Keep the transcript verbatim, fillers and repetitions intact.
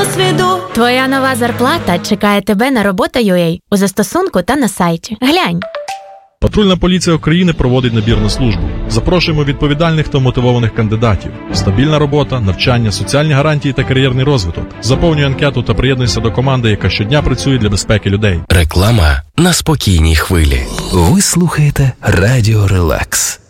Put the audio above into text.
досвіду. Твоя нова зарплата чекає тебе на робота точка ю а у застосунку та на сайті. Глянь. Патрульна поліція України проводить набір на службу. Запрошуємо відповідальних та мотивованих кандидатів. Стабільна робота, навчання, соціальні гарантії та кар'єрний розвиток. Заповнюй анкету та приєднуйся до команди, яка щодня працює для безпеки людей. Реклама на спокійній хвилі. Ви слухаєте Радіо Релакс.